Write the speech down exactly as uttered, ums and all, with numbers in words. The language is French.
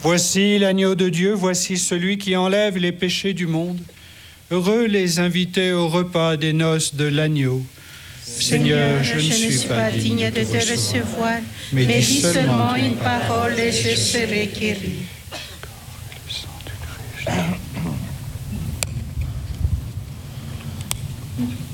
Voici l'agneau de Dieu, voici celui qui enlève les péchés du monde. Heureux les invités au repas des noces de l'agneau. Seigneur, je, je ne suis pas digne de te recevoir, mais, mais dis seulement une parole et je serai guéri. Le sang du Christ.